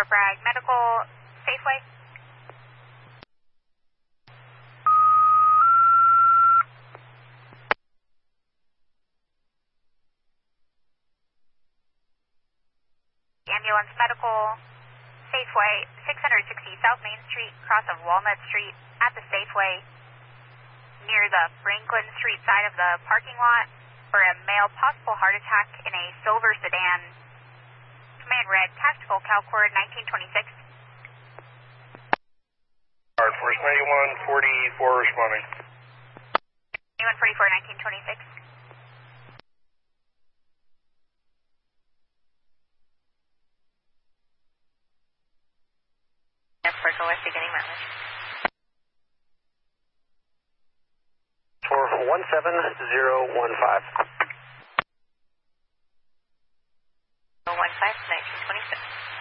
Bragg Medical Safeway. Ambulance Medical Safeway, 660 South Main Street, cross of Walnut Street, at the Safeway, near the Franklin Street side of the parking lot, for a male possible heart attack in a silver sedan. Command red, tactical CalCord 1926. Alright, Force 9144 responding. 9144 1926. Circle West beginning mileage. 17015. 015 1926.